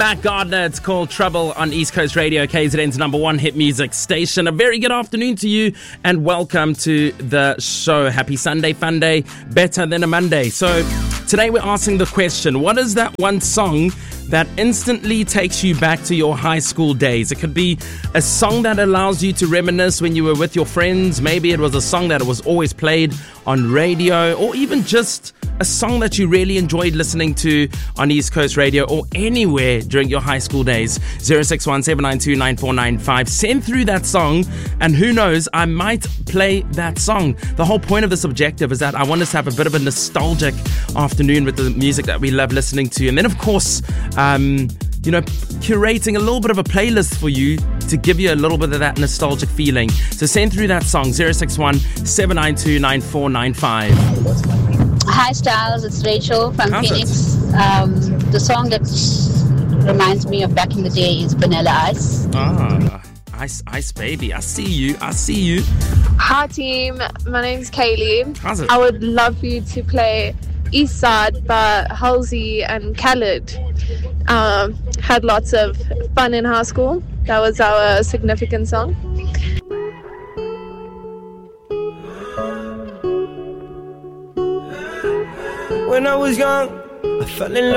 Matt Gardner. It's called Trouble on East Coast Radio, KZN's number one hit music station. A very good afternoon to you and welcome to the show. Happy Sunday, fun day, better than a Monday. So today we're asking the question, what is that one song that instantly takes you back to your high school days? It could be a song that allows you to reminisce when you were with your friends. Maybe it was a song that was always played on radio, or even just a song that you really enjoyed listening to on East Coast Radio or anywhere during your high school days. 061-792-9495. Send through that song, and who knows, I might play that song. The whole point of this objective is that I want us to have a bit of a nostalgic afternoon with the music that we love listening to. And then, of course, curating a little bit of a playlist for you to give you a little bit of that nostalgic feeling. So send through that song, 061-792-9495. Hi, Styles. It's Rachel from Phoenix. The song that reminds me of back in the day is Vanilla Ice. Ice baby. I see you. Hi, team. My name's Kaylee. How's it? I would love for you to play East Side by Halsey and Khaled. Had lots of fun in high school. That was our significant song. When I was young, I fell in love.